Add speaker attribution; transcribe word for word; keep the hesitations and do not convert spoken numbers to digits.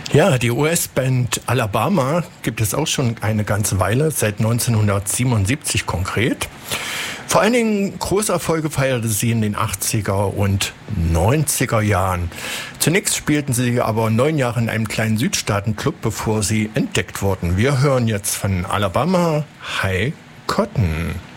Speaker 1: Ja, die U S-Band Alabama gibt es auch schon eine ganze Weile, seit neunzehnhundertsiebenundsiebzig konkret. Vor allen Dingen Großerfolge feierte sie in den achtziger und neunziger Jahren. Zunächst spielten sie aber neun Jahre in einem kleinen Südstaatenclub, bevor sie entdeckt wurden. Wir hören jetzt von Alabama High Cotton.